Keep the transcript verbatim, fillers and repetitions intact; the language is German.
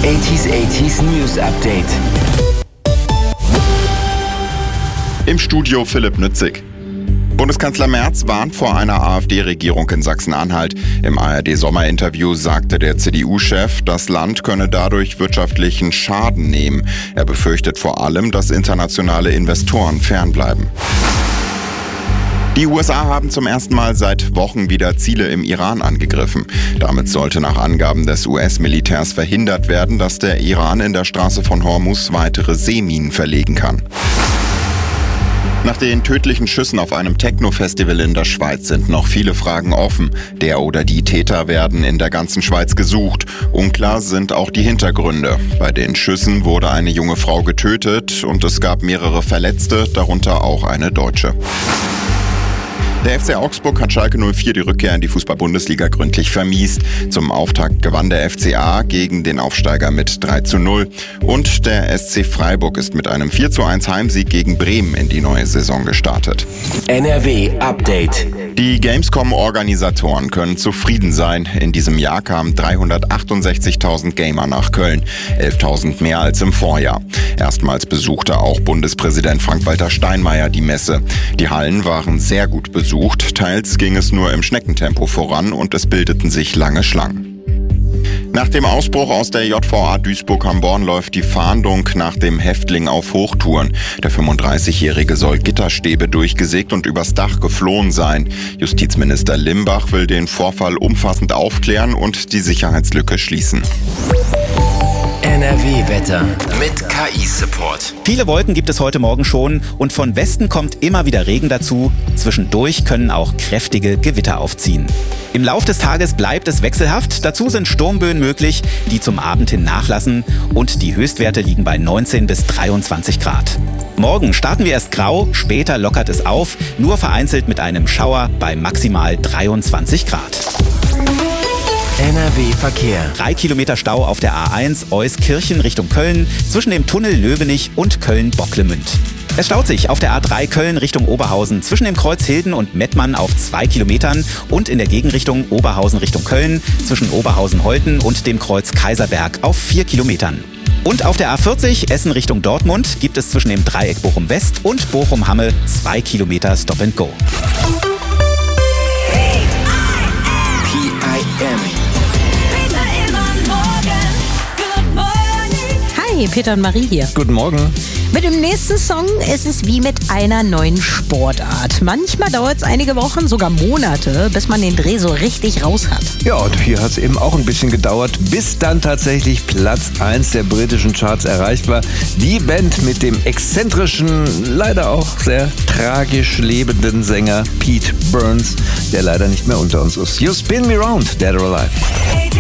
achtziger achtziger News Update. Im Studio Philipp Nützig. Bundeskanzler Merz warnt vor einer AfD-Regierung in Sachsen-Anhalt. Im A R D-Sommerinterview sagte der C D U-Chef, das Land könne dadurch wirtschaftlichen Schaden nehmen. Er befürchtet vor allem, dass internationale Investoren fernbleiben. Die U S A haben zum ersten Mal seit Wochen wieder Ziele im Iran angegriffen. Damit sollte nach Angaben des U S-Militärs verhindert werden, dass der Iran in der Straße von Hormuz weitere Seeminen verlegen kann. Nach den tödlichen Schüssen auf einem Techno-Festival in der Schweiz sind noch viele Fragen offen. Der oder die Täter werden in der ganzen Schweiz gesucht. Unklar sind auch die Hintergründe. Bei den Schüssen wurde eine junge Frau getötet und es gab mehrere Verletzte, darunter auch eine Deutsche. Der F C Augsburg hat Schalke null vier die Rückkehr in die Fußball-Bundesliga gründlich vermiest. Zum Auftakt gewann der F C A gegen den Aufsteiger mit drei zu null. Und der S C Freiburg ist mit einem vier zu eins Heimsieg gegen Bremen in die neue Saison gestartet. N R W Update. Die Gamescom-Organisatoren können zufrieden sein. In diesem Jahr kamen dreihundertachtundsechzigtausend Gamer nach Köln, elftausend mehr als im Vorjahr. Erstmals besuchte auch Bundespräsident Frank-Walter Steinmeier die Messe. Die Hallen waren sehr gut besucht, teils ging es nur im Schneckentempo voran und es bildeten sich lange Schlangen. Nach dem Ausbruch aus der J V A Duisburg-Hamborn läuft die Fahndung nach dem Häftling auf Hochtouren. Der fünfunddreißigjährige soll Gitterstäbe durchgesägt und übers Dach geflohen sein. Justizminister Limbach will den Vorfall umfassend aufklären und die Sicherheitslücke schließen. N R W-Wetter mit K I-Support. Viele Wolken gibt es heute Morgen schon und von Westen kommt immer wieder Regen dazu. Zwischendurch können auch kräftige Gewitter aufziehen. Im Lauf des Tages bleibt es wechselhaft. Dazu sind Sturmböen möglich, die zum Abend hin nachlassen und die Höchstwerte liegen bei neunzehn bis dreiundzwanzig Grad. Morgen starten wir erst grau, später lockert es auf, nur vereinzelt mit einem Schauer bei maximal dreiundzwanzig Grad. N R W-Verkehr. Drei Kilometer Stau auf der A eins Euskirchen Richtung Köln zwischen dem Tunnel Löwenich und Köln-Bocklemünd. Es staut sich auf der A drei Köln Richtung Oberhausen zwischen dem Kreuz Hilden und Mettmann auf zwei Kilometern und in der Gegenrichtung Oberhausen Richtung Köln zwischen Oberhausen-Holten und dem Kreuz Kaiserberg auf vier Kilometern. Und auf der A vierzig Essen Richtung Dortmund gibt es zwischen dem Dreieck Bochum West und Bochum-Hamme zwei Kilometer Stop and Go. P I M. Hi, Peter und Marie hier. Guten Morgen. Mit dem nächsten Song ist es wie mit einer neuen Sportart. Manchmal dauert es einige Wochen, sogar Monate, bis man den Dreh so richtig raus hat. Ja, und hier hat es eben auch ein bisschen gedauert, bis dann tatsächlich Platz eins der britischen Charts erreicht war. Die Band mit dem exzentrischen, leider auch sehr tragisch lebenden Sänger Pete Burns, der leider nicht mehr unter uns ist. You Spin Me Round, Dead or Alive.